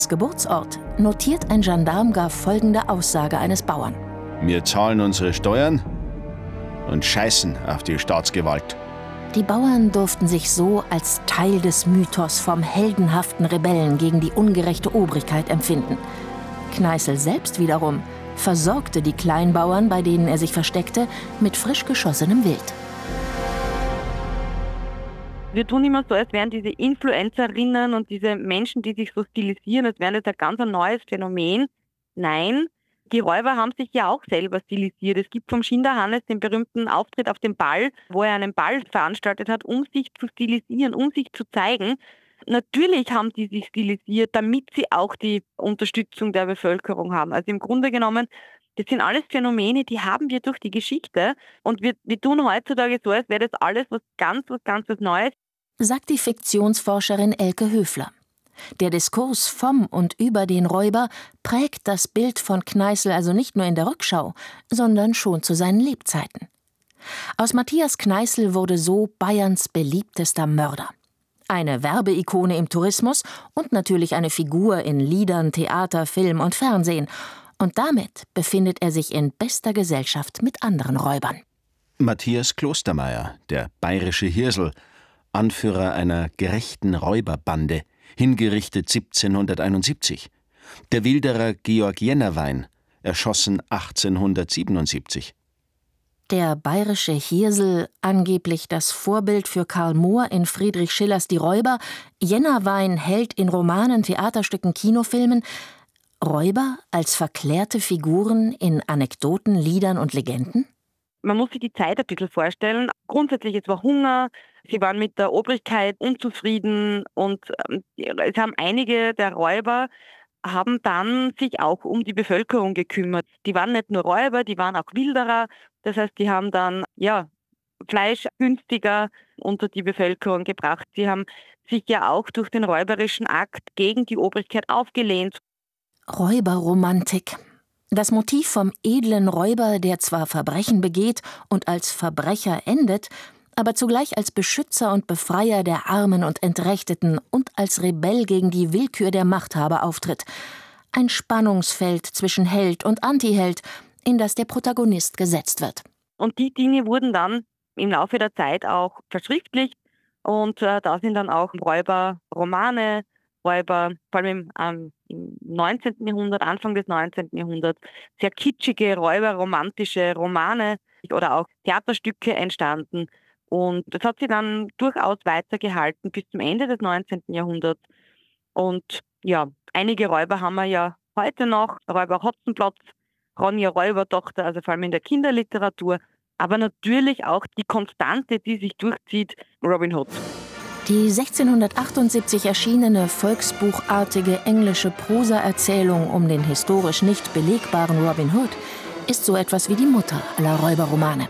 Geburtsort notiert ein Gendarm gar folgende Aussage eines Bauern. Wir zahlen unsere Steuern und scheißen auf die Staatsgewalt. Die Bauern durften sich so als Teil des Mythos vom heldenhaften Rebellen gegen die ungerechte Obrigkeit empfinden. Kneißl selbst wiederum versorgte die Kleinbauern, bei denen er sich versteckte, mit frisch geschossenem Wild. Wir tun immer so, als wären diese Influencerinnen und diese Menschen, die sich so stilisieren, als wären das ein ganz neues Phänomen. Nein, die Räuber haben sich ja auch selber stilisiert. Es gibt vom Schinderhannes den berühmten Auftritt auf dem Ball, wo er einen Ball veranstaltet hat, um sich zu stilisieren, um sich zu zeigen. Natürlich haben die sich stilisiert, damit sie auch die Unterstützung der Bevölkerung haben. Also im Grunde genommen, das sind alles Phänomene, die haben wir durch die Geschichte. Und wir tun heutzutage so, als wäre das alles was ganz Neues. Sagt die Fiktionsforscherin Elke Höfler. Der Diskurs vom und über den Räuber prägt das Bild von Kneißl also nicht nur in der Rückschau, sondern schon zu seinen Lebzeiten. Aus Matthias Kneißl wurde so Bayerns beliebtester Mörder. Eine Werbeikone im Tourismus und natürlich eine Figur in Liedern, Theater, Film und Fernsehen. Und damit befindet er sich in bester Gesellschaft mit anderen Räubern. Matthias Klostermeier, der bayerische Hirsel, Anführer einer gerechten Räuberbande, hingerichtet 1771. Der Wilderer Georg Jennerwein, erschossen 1877. Der bayerische Hirsel, angeblich das Vorbild für Karl Mohr in Friedrich Schillers Die Räuber, Jennerwein Held in Romanen, Theaterstücken, Kinofilmen, Räuber als verklärte Figuren in Anekdoten, Liedern und Legenden? Man muss sich die Zeit ein bisschen vorstellen. Grundsätzlich, es war Hunger, sie waren mit der Obrigkeit unzufrieden und es haben einige der Räuber haben dann sich auch um die Bevölkerung gekümmert. Die waren nicht nur Räuber, die waren auch Wilderer. Das heißt, die haben dann Fleisch günstiger unter die Bevölkerung gebracht. Sie haben sich ja auch durch den räuberischen Akt gegen die Obrigkeit aufgelehnt. Räuberromantik. Das Motiv vom edlen Räuber, der zwar Verbrechen begeht und als Verbrecher endet, aber zugleich als Beschützer und Befreier der Armen und Entrechteten und als Rebell gegen die Willkür der Machthaber auftritt. Ein Spannungsfeld zwischen Held und Antiheld, in das der Protagonist gesetzt wird. Und die Dinge wurden dann im Laufe der Zeit auch verschriftlicht und da sind dann auch Räuberromane, Räuber, vor allem im 19. Jahrhundert, Anfang des 19. Jahrhunderts, sehr kitschige, räuberromantische Romane oder auch Theaterstücke entstanden. Und das hat sich dann durchaus weitergehalten bis zum Ende des 19. Jahrhunderts. Und ja, einige Räuber haben wir ja heute noch, Räuber Hotzenplotz, Ronja Räubertochter, also vor allem in der Kinderliteratur, aber natürlich auch die Konstante, die sich durchzieht, Robin Hood. Die 1678 erschienene volksbuchartige englische Prosaerzählung um den historisch nicht belegbaren Robin Hood ist so etwas wie die Mutter aller Räuberromane.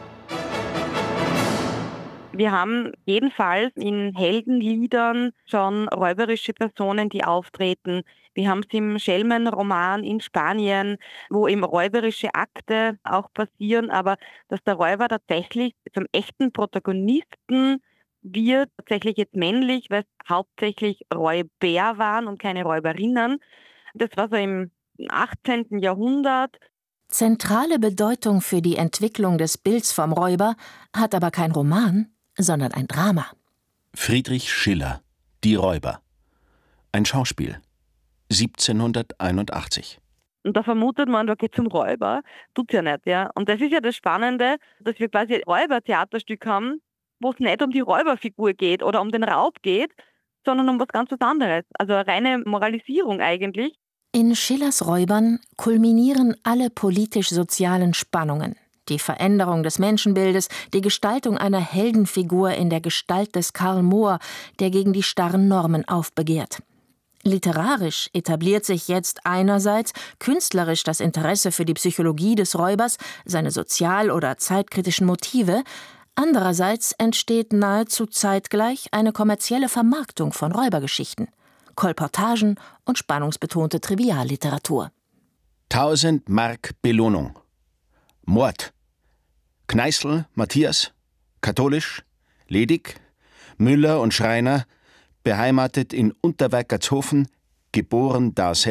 Wir haben jedenfalls in Heldenliedern schon räuberische Personen, die auftreten. Wir haben es im Schelmenroman in Spanien, wo eben räuberische Akte auch passieren, aber dass der Räuber tatsächlich zum echten Protagonisten wird, tatsächlich jetzt männlich, weil es hauptsächlich Räuber waren und keine Räuberinnen. Das war so im 18. Jahrhundert. Zentrale Bedeutung für die Entwicklung des Bilds vom Räuber hat aber kein Roman, sondern ein Drama. Friedrich Schiller, Die Räuber. Ein Schauspiel. 1781. Und da vermutet man, da geht es um Räuber. Tut's ja nicht, ja. Und das ist ja das Spannende, dass wir quasi ein Räubertheaterstück haben, wo es nicht um die Räuberfigur geht oder um den Raub geht, sondern um was ganz anderes. Also eine reine Moralisierung eigentlich. In Schillers Räubern kulminieren alle politisch-sozialen Spannungen. Die Veränderung des Menschenbildes, die Gestaltung einer Heldenfigur in der Gestalt des Karl Mohr, der gegen die starren Normen aufbegehrt. Literarisch etabliert sich jetzt einerseits künstlerisch das Interesse für die Psychologie des Räubers, seine sozial- oder zeitkritischen Motive, andererseits entsteht nahezu zeitgleich eine kommerzielle Vermarktung von Räubergeschichten, Kolportagen und spannungsbetonte Trivialliteratur. 1000 Mark Belohnung. Mord. Kneißl, Matthias, katholisch, ledig, Müller und Schreiner, beheimatet in Unterweikertshofen, geboren Das